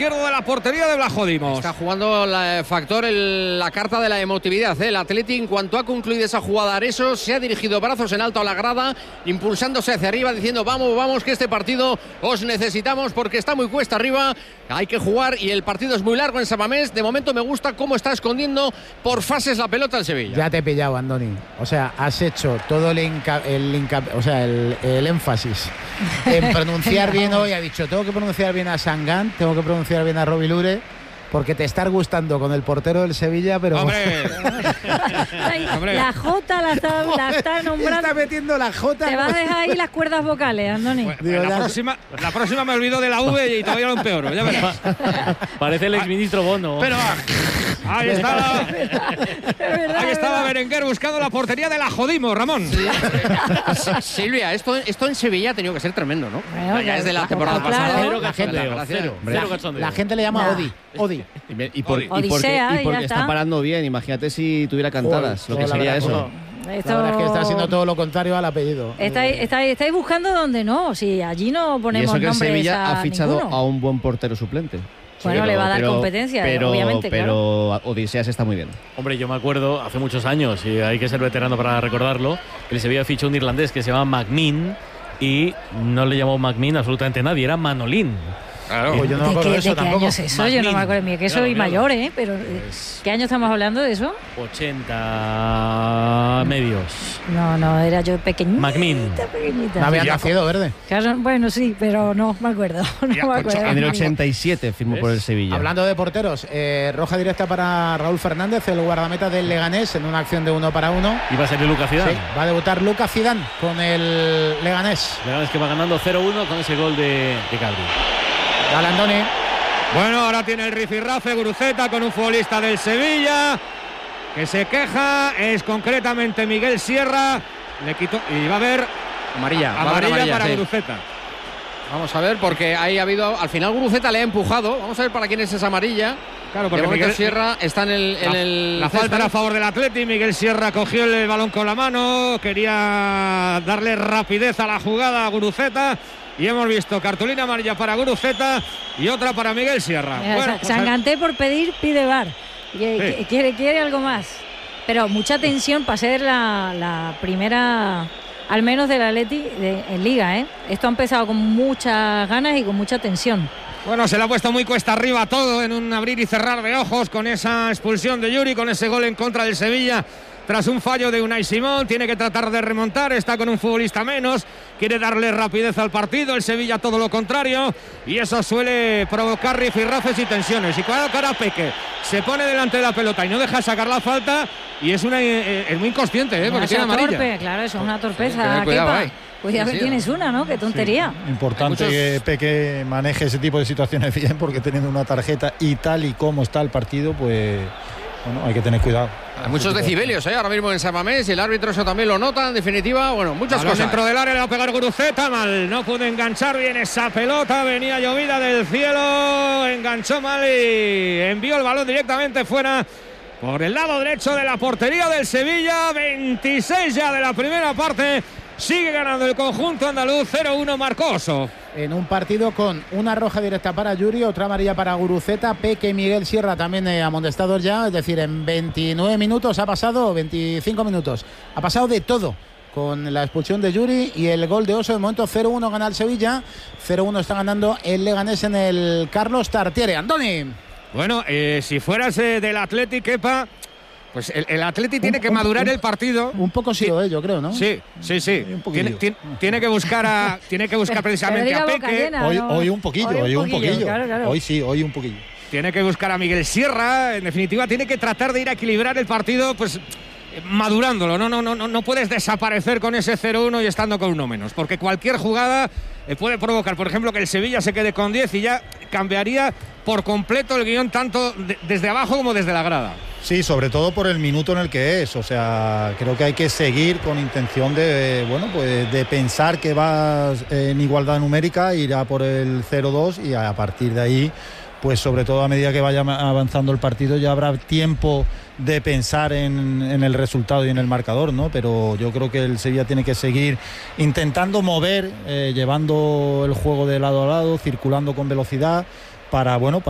izquierdo de la portería de Vlachodimos. Está jugando la carta de la emotividad, ¿eh? El Atleti, en cuanto ha concluido esa jugada, Areso se ha dirigido brazos en alto a la grada, impulsándose hacia arriba, diciendo vamos, vamos, que este partido os necesitamos porque está muy cuesta arriba, hay que jugar y el partido es muy largo en San Mamés. De momento me gusta cómo está escondiendo por fases la pelota el Sevilla. Ya te he pillado, Andoni. O sea, has hecho todo el énfasis en pronunciar bien hoy. Ha dicho, tengo que pronunciar bien a Sangán, tengo que pronunciar bien a Robi Lure, porque te está gustando con el portero del Sevilla, pero... ¡Hombre! La J la está nombrando. Está metiendo la J. Te vas a dejar ahí las cuerdas vocales, Andoni. Bueno, la próxima me olvido de la V y todavía lo empeoro, ya verás. Parece el exministro Bono. Pero ahí estaba Berenguer buscando la portería de Vlachodimos, Ramón. Sí. Silvia, esto en Sevilla ha tenido que ser tremendo, ¿no? Bueno, ya es de la temporada claro. pasada. Cero cachondeo, cero cachondeo. La gente le llama Odi. Y porque está parando bien. Imagínate si tuviera cantadas, lo que sería eso. La verdad es que está haciendo todo lo contrario al apellido. Estáis buscando donde no, si allí no ponemos nombres. Y eso que el Sevilla ha fichado ninguno. a un buen portero suplente. Bueno, le va a dar competencia, obviamente. Pero claro. Odiseas está muy bien. Hombre, yo me acuerdo hace muchos años, y hay que ser veterano para recordarlo, que el Sevilla fichó un irlandés que se llama McMinn y no le llamó McMinn absolutamente nadie, era Manolín. Claro. Pues yo no me acuerdo de eso tampoco. ¿Qué año es eso? Yo no me acuerdo. Mira, que soy mayor, ¿eh? Pero ¿qué año estamos hablando de eso? 80 medios. No, era yo pequeñita. McMinn. No había nacido, Verde. Claro, bueno, sí, pero no me acuerdo. En el 87 firmó por el Sevilla. Hablando de porteros, roja directa para Raúl Fernández, el guardameta del Leganés, en una acción de 1-1. ¿Y va a ser Lucas Zidane? Sí, va a debutar Lucas Zidane con el Leganés. Leganés que va ganando 0-1 con ese gol de Cabri. Dale, Andoni. Bueno, ahora tiene el rifirrafe Guruceta con un futbolista del Sevilla que se queja, es concretamente Miguel Sierra, le quitó y va a haber amarilla para sí. Guruceta. Vamos a ver, porque ahí ha habido, al final Guruceta le ha empujado, vamos a ver para quién es esa amarilla. Claro, porque Miguel Sierra está la falta era a favor del Atleti. Miguel Sierra cogió el balón con la mano, quería darle rapidez a la jugada a Guruceta. Y hemos visto cartulina amarilla para Guruceta y otra para Miguel Sierra. Bueno, Sanganté por pide VAR. Sí. Quiere algo más. Pero mucha tensión para ser la primera, al menos del Atleti en Liga, ¿eh? Esto ha empezado con muchas ganas y con mucha tensión. Bueno, se le ha puesto muy cuesta arriba todo en un abrir y cerrar de ojos con esa expulsión de Yuri, con ese gol en contra del Sevilla. Tras un fallo de Unai Simón, tiene que tratar de remontar, está con un futbolista menos, quiere darle rapidez al partido, el Sevilla todo lo contrario, y eso suele provocar rifirrafes y tensiones. Y cuando Peque se pone delante de la pelota y no deja sacar la falta, y es muy inconsciente, porque tiene amarilla. Claro, eso es una torpeza. Sí, cuidado, Cuidado que tienes una, ¿no? Qué tontería. Sí, importante que Peque maneje ese tipo de situaciones bien, porque teniendo una tarjeta y tal y como está el partido, pues bueno, hay que tener cuidado. Hay muchos decibelios, ahora mismo en San Mamés, y el árbitro eso también lo nota. En definitiva, bueno, muchas cosas. Dentro del área le va a pegar Guruceta, mal, no pudo enganchar bien esa pelota, venía llovida del cielo, enganchó mal y envió el balón directamente fuera por el lado derecho de la portería del Sevilla. 26 ya de la primera parte, sigue ganando el conjunto andaluz. 0-1 Marcoso. En un partido con una roja directa para Yuri, otra amarilla para Guruceta, Peque y Miguel Sierra también amonestados ya, es decir, en 29 minutos ha pasado, 25 minutos, ha pasado de todo con la expulsión de Yuri y el gol de Oso. De momento 0-1 gana el Sevilla, 0-1 está ganando el Leganés en el Carlos Tartiere. Andoni. Bueno, si fueras del Atleti, Kepa, pues el Atleti tiene que madurar el partido. Un poco sí, yo creo, ¿no? Sí. Tiene que buscar precisamente a Peque. Llena, hoy un poquillo. Claro. Hoy un poquillo. Tiene que buscar a Miguel Sierra. En definitiva, tiene que tratar de ir a equilibrar el partido, pues madurándolo. No puedes desaparecer con ese 0-1 y estando con uno menos, porque cualquier jugada puede provocar, por ejemplo, que el Sevilla se quede con 10 y ya cambiaría por completo el guión, tanto desde abajo como desde la grada. Sí, sobre todo por el minuto en el que es. O sea, creo que hay que seguir con intención de, pues de pensar que vas en igualdad numérica, ir a por el 0-2 y a partir de ahí, pues sobre todo a medida que vaya avanzando el partido ya habrá tiempo de pensar en el resultado y en el marcador, ¿no? Pero yo creo que el Sevilla tiene que seguir intentando mover, llevando el juego de lado a lado, circulando con velocidad para